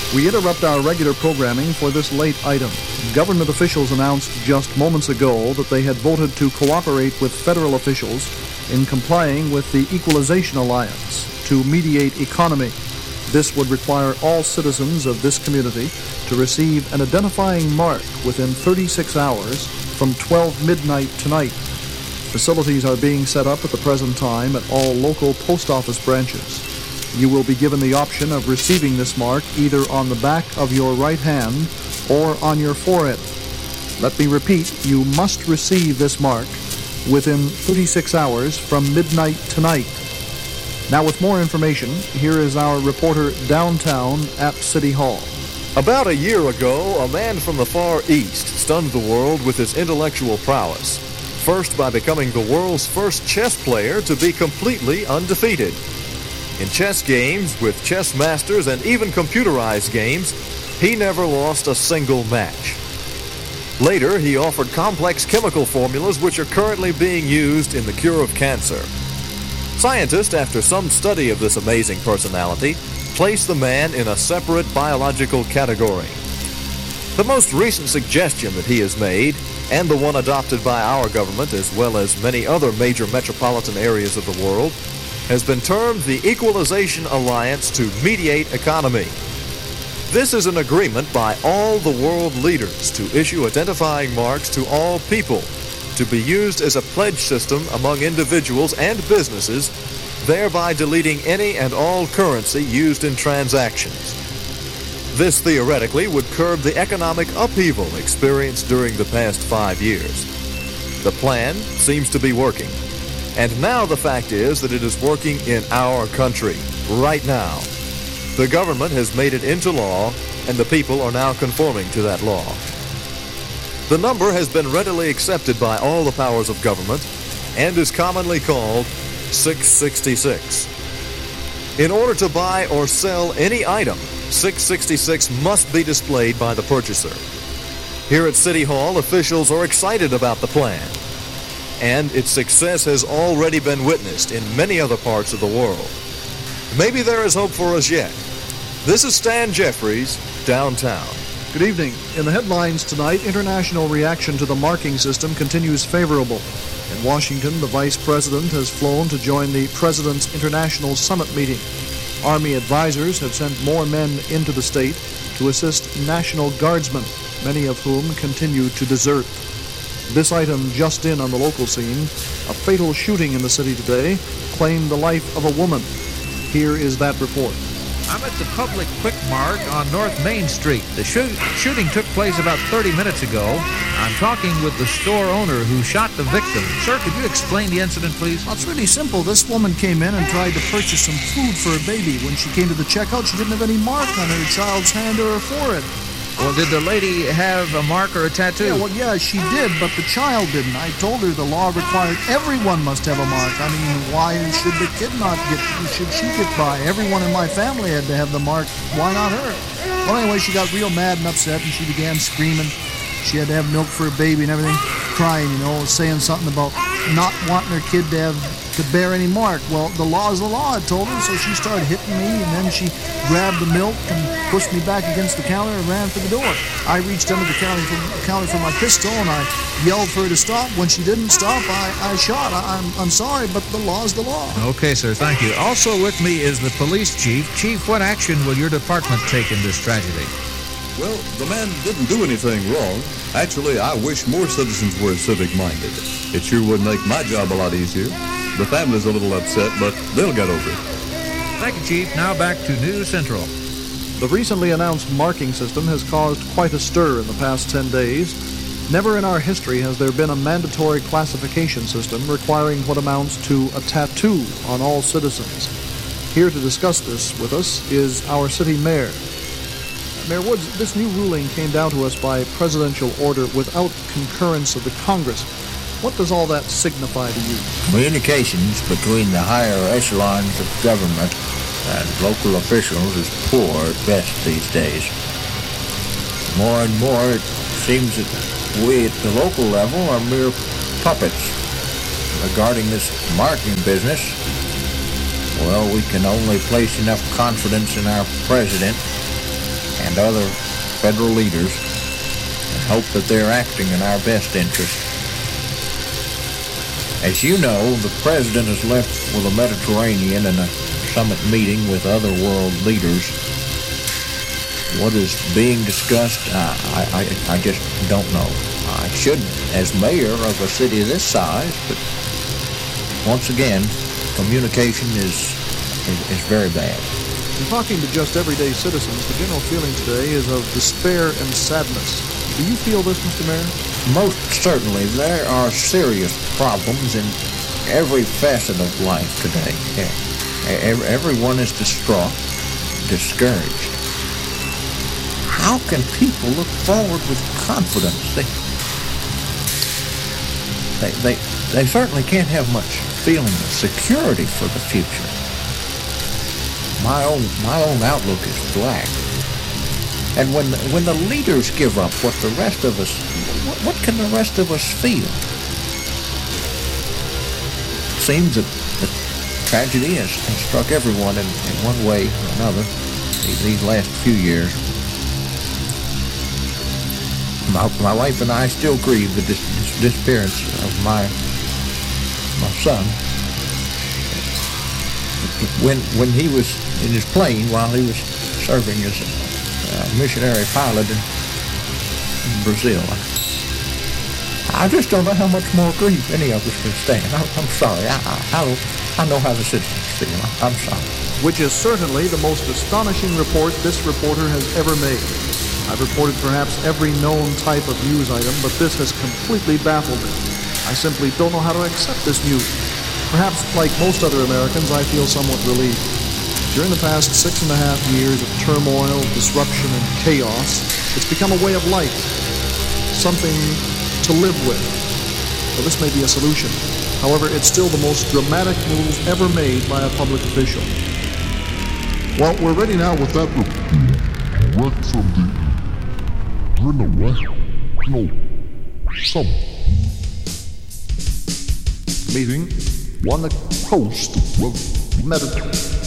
We interrupt our regular programming for this late item. Government officials announced just moments ago that they had voted to cooperate with federal officials in complying with the Equalization Alliance to mediate economy. This would require all citizens of this community to receive an identifying mark within 36 hours from 12 midnight tonight. Facilities are being set up at the present time at all local post office branches. You will be given the option of receiving this mark either on the back of your right hand or on your forehead. Let me repeat, you must receive this mark within 36 hours from midnight tonight. Now, with more information, here is our reporter downtown at City Hall. About a year ago, a man from the Far East stunned the world with his intellectual prowess. First by becoming the world's first chess player to be completely undefeated. In chess games, with chess masters and even computerized games, he never lost a single match. Later, he offered complex chemical formulas which are currently being used in the cure of cancer. Scientists, after some study of this amazing personality, placed the man in a separate biological category. The most recent suggestion that he has made, and the one adopted by our government as well as many other major metropolitan areas of the world, has been termed the Equalization Alliance to mediate economy. This is an agreement by all the world leaders to issue identifying marks to all people, to be used as a pledge system among individuals and businesses, thereby deleting any and all currency used in transactions. This theoretically would curb the economic upheaval experienced during the past 5 years. The plan seems to be working. And now the fact is that it is working in our country, right now. The government has made it into law, and the people are now conforming to that law. The number has been readily accepted by all the powers of government and is commonly called 666. In order to buy or sell any item, 666 must be displayed by the purchaser. Here at City Hall, officials are excited about the plan, and its success has already been witnessed in many other parts of the world. Maybe there is hope for us yet. This is Stan Jeffries, downtown. Good evening. In the headlines tonight, international reaction to the marking system continues favorable. In Washington, the Vice President has flown to join the President's International Summit meeting. Army advisors have sent more men into the state to assist National Guardsmen, many of whom continue to desert. This item just in on the local scene, a fatal shooting in the city today claimed the life of a woman. Here is that report. I'm at the Public Quick Mart on North Main Street. The shooting took place about 30 minutes ago. I'm talking with the store owner who shot the victim. Sir, could you explain the incident, please? Well, it's really simple. This woman came in and tried to purchase some food for her baby. When she came to the checkout, she didn't have any mark on her child's hand or her forehead. Well, did the lady have a mark or a tattoo? Yeah, she did, but the child didn't. I told her the law required everyone must have a mark. I mean, why should the kid not get, should she get by? Everyone in my family had to have the mark. Why not her? Well, anyway, she got real mad and upset, and she began screaming. She had to have milk for her baby and everything, crying, saying something about not wanting her kid to bear any mark. Well, the law is the law, I told her, so she started hitting me, and then she grabbed the milk and pushed me back against the counter and ran for the door. I reached under the counter for my pistol, and I yelled for her to stop. When she didn't stop, I shot. I'm sorry, but the law is the law. Okay, sir, thank you. Also with me is the police chief. Chief, what action will your department take in this tragedy? Well, the man didn't do anything wrong. Actually, I wish more citizens were civic-minded. It sure would make my job a lot easier. The family's a little upset, but they'll get over it. Thank you, Chief. Now back to News Central. The recently announced marking system has caused quite a stir in the past 10 days. Never in our history has there been a mandatory classification system requiring what amounts to a tattoo on all citizens. Here to discuss this with us is our city mayor. Mayor Woods, this new ruling came down to us by presidential order without concurrence of the Congress. What does all that signify to you? Communications between the higher echelons of government and local officials is poor at best these days. More and more it seems that we at the local level are mere puppets. Regarding this marking business, well, we can only place enough confidence in our president and other federal leaders and hope that they're acting in our best interest. As you know, the President has left for the Mediterranean in a summit meeting with other world leaders. What is being discussed, I just don't know. I should, as mayor of a city this size, but once again, communication is very bad. In talking to just everyday citizens, the general feeling today is of despair and sadness. Do you feel this, Mr. Mayor? Most certainly. There are serious problems in every facet of life today. Everyone is distraught, discouraged. How can people look forward with confidence? They certainly can't have much feeling of security for the future. My own outlook is black. And when the leaders give up, what can the rest of us feel? It seems that tragedy has struck everyone in one way or another these last few years. My wife and I still grieve the disappearance of my son. When he was in his plane while he was serving as a missionary pilot in Brazil. I just don't know how much more grief any of us can stand. I'm sorry. I know how the citizens feel. I'm sorry. Which is certainly the most astonishing report this reporter has ever made. I've reported perhaps every known type of news item, but this has completely baffled me. I simply don't know how to accept this news. Perhaps, like most other Americans, I feel somewhat relieved. During the past 6.5 years of turmoil, disruption, and chaos, it's become a way of life, something to live with. Well, this may be a solution. However, it's still the most dramatic move ever made by a public official. Well, we're ready now with that report from the meeting on the coast of Mediterranean.